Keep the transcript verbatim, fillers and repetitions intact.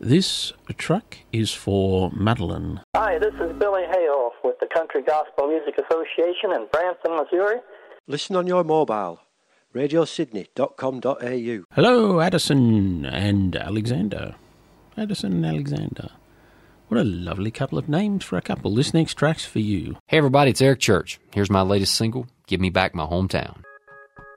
This truck is for Madeline. Hi, this is Billy Hale with the Country Gospel Music Association in Branson, Missouri. Listen on your mobile, radio sydney dot com dot a u. Hello, Addison and Alexander. Addison and Alexander. What a lovely couple of names for a couple. This next track's for you. Hey everybody, it's Eric Church. Here's my latest single, Give Me Back My Hometown.